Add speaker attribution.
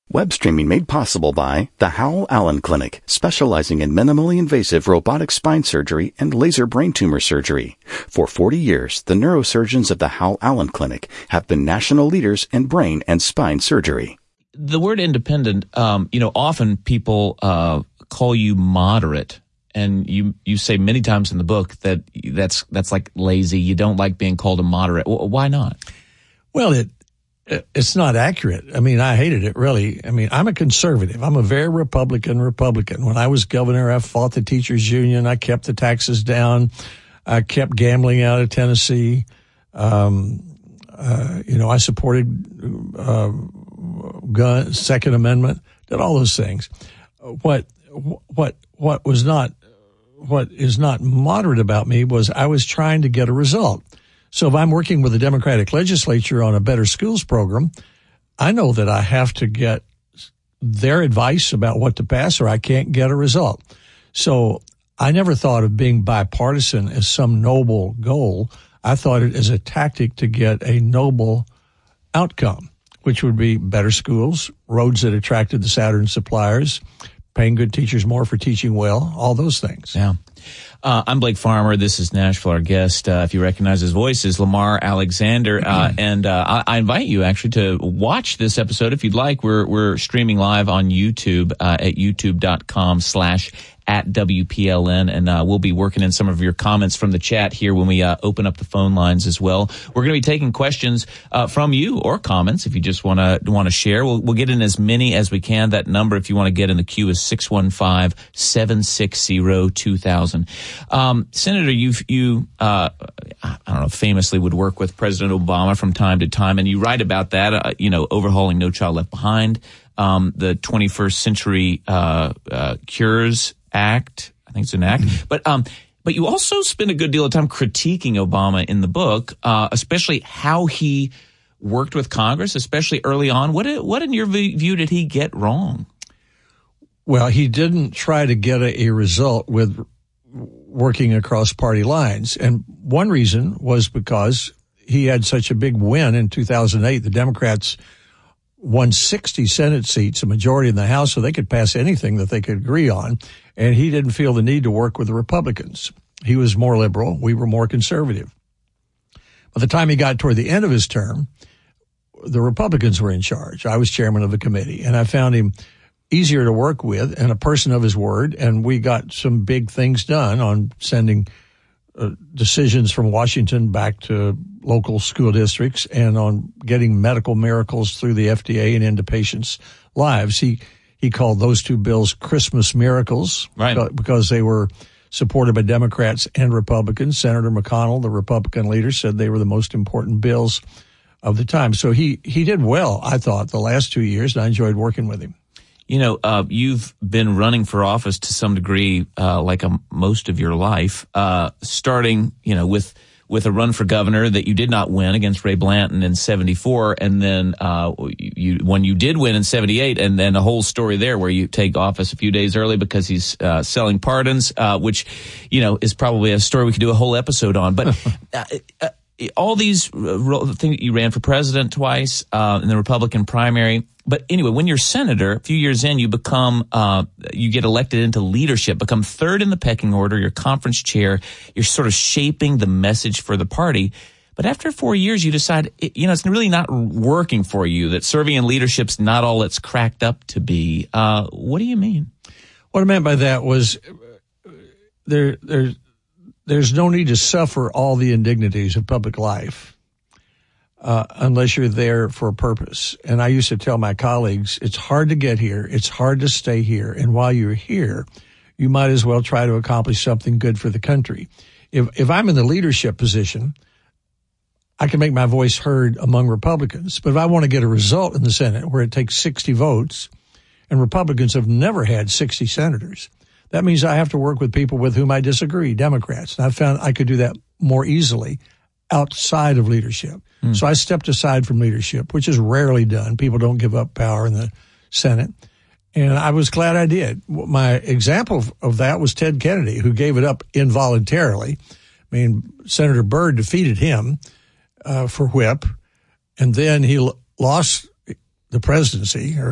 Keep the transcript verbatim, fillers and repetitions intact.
Speaker 1: Web streaming made possible by the Howell Allen Clinic, specializing in minimally invasive robotic spine surgery and laser brain tumor surgery. For forty years, the neurosurgeons of the Howell Allen Clinic have been national leaders in brain and spine surgery.
Speaker 2: The word independent, um, you know, often people uh, call you moderate. And you, you say many times in the book that that's that's like lazy. You don't like being called a moderate. Why not?
Speaker 3: Well, it it's not accurate. I mean, I hated it, really. I mean, I'm a conservative. I'm a very Republican Republican. When I was governor, I fought the teachers union. I kept the taxes down. I kept gambling out of Tennessee. Um, uh, you know, I supported uh, gun, Second Amendment, did all those things. What what what was not what is not moderate about me was I was trying to get a result. So if I'm working with the Democratic legislature on a Better Schools program, I know that I have to get their advice about what to pass or I can't get a result. So I never thought of being bipartisan as some noble goal. I thought it as a tactic to get a noble outcome, which would be better schools, roads that attracted the Saturn suppliers, paying good teachers more for teaching well, all those things.
Speaker 2: Yeah. Uh, I'm Blake Farmer. This is Nashville. Our guest, uh, if you recognize his voice, is Lamar Alexander. Uh, and uh, I, I invite you actually to watch this episode if you'd like. We're we're streaming live on YouTube uh, at youtube.com slash at W P L N, and uh, we'll be working in some of your comments from the chat here when we uh, open up the phone lines as well. We're going to be taking questions uh, from you or comments if you just want to want to share. We'll, we'll get in as many as we can. That number, if you want to get in the queue, is six one five, seven six zero, two thousand. Um, Senator, you've, you, uh, I don't know, famously would work with President Obama from time to time, and you write about that, uh, you know, overhauling No Child Left Behind, um, the twenty-first Century uh, uh, Cures Act. I think it's an act. Mm-hmm. But um, but you also spend a good deal of time critiquing Obama in the book, uh, especially how he worked with Congress, especially early on. What what in your view did he get wrong?
Speaker 3: Well, he didn't try to get a, a result with working across party lines. And one reason was because he had such a big win in two thousand eight. The Democrats won sixty Senate seats, a majority in the House, so they could pass anything that they could agree on. And he didn't feel the need to work with the Republicans. He was more liberal. We were more conservative. By the time he got toward the end of his term, the Republicans were in charge. I was chairman of the committee, and I found him easier to work with and a person of his word. And we got some big things done on sending uh, decisions from Washington back to local school districts and on getting medical miracles through the F D A and into patients' lives. He he called those two bills Christmas miracles,
Speaker 2: right,
Speaker 3: because they were supported by Democrats and Republicans. Senator McConnell, the Republican leader, said they were the most important bills of the time. So he, he did well, I thought, the last two years, and I enjoyed working with him.
Speaker 2: You know, uh, you've been running for office to some degree, uh, like a, most of your life, uh, starting, you know, with with a run for governor that you did not win against Ray Blanton in seventy-four, and then uh, you when you did win in seventy-eight, and then a whole story there where you take office a few days early because he's uh, selling pardons, uh, which, you know, is probably a story we could do a whole episode on. But uh, uh, all these uh, things, you ran for president twice uh, in the Republican primary. But anyway, when you're senator, a few years in, you become, uh, you get elected into leadership, become third in the pecking order, you're conference chair, you're sort of shaping the message for the party. But after four years, you decide, you know, it's really not working for you, that serving in leadership's not all it's cracked up to be. Uh, what do you mean?
Speaker 3: What I meant by that was there, there, there's no need to suffer all the indignities of public life. Uh, unless you're there for a purpose. And I used to tell my colleagues, it's hard to get here. It's hard to stay here. And while you're here, you might as well try to accomplish something good for the country. If, if I'm in the leadership position, I can make my voice heard among Republicans. But if I want to get a result in the Senate where it takes sixty votes, and Republicans have never had sixty senators, that means I have to work with people with whom I disagree, Democrats. And I found I could do that more easily outside of leadership. Mm. So I stepped aside from leadership, which is rarely done. People don't give up power in the Senate. And I was glad I did. My example of that was Ted Kennedy, who gave it up involuntarily. I mean, Senator Byrd defeated him uh, for whip, and then he l- lost the presidency, or